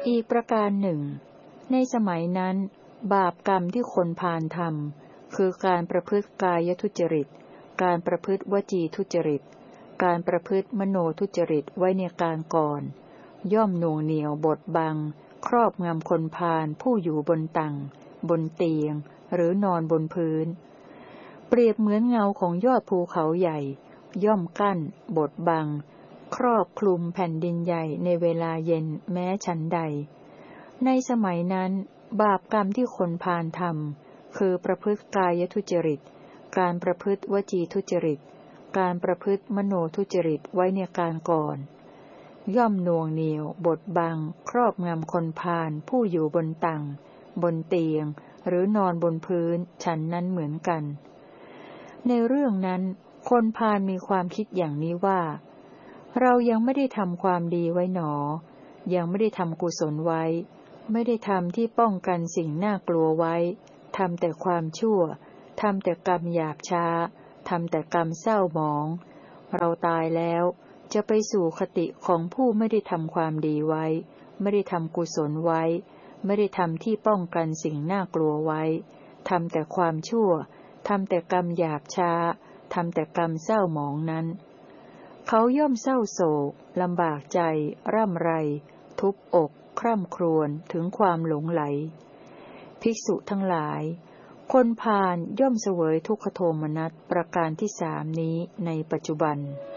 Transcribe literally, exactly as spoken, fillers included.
อีกประการหนึ่งในสมัยนั้นบาปกรรมที่คนพาลทำคือการประพฤติกายทุจริตการประพฤติวจีทุจริตการประพฤติมโนทุจริตไว้ในการก่อนย่อมหน่วงเหนี่ยวบดบังครอบงำคนพาลผู้อยู่บนตังบนเตียงหรือนอนบนพื้นเปรียบเหมือนเงาของยอดภูเขาใหญ่ย่อมกั้นบดบังครอบคลุมแผ่นดินใหญ่ในเวลาเย็นแม้ฉันใดในสมัยนั้นบาปกรรมที่คนพาลทำคือประพฤติกายทุจริตการประพฤติวจีทุจริตการประพฤติมโนทุจริตไว้ในการก่อนย่อมหน่วงเหนี่ยวบดบังครอบงำคนพาลผู้อยู่บนตังบนเตียงหรือนอนบนพื้นฉันนั้นเหมือนกันในเรื่องนั้นคนพาลมีความคิดอย่างนี้ว่าเรายังไม่ได้ทำความดีไว้หนอยังไม่ได้ทำกุศลไว้ไม่ได้ทำที่ป้องกันสิ่งน่ากลัวไว้ทำแต่ความชั่วทำแต่กรรมหยาบช้าทำแต่กรรมเศร้าหมองเราตายแล้วจะไปสู่คติของผู้ไม่ได้ทำความดีไว้ไม่ได้ทำกุศลไว้ไม่ได้ทำที่ป้องกันสิ่งน่ากลัวไว้ทำแต่ความชั่วทำแต่กรรมหยาบช้าทำแต่กรรมเศร้าหมองนั้นเขาย่อมเศร้าโศกลำบากใจร่ำไรทุบอกคร่ำครวญถึงความหลงไหลภิกษุทั้งหลายคนพาลย่อมเสวยทุกขโทมนัสประการที่สามนี้ในปัจจุบัน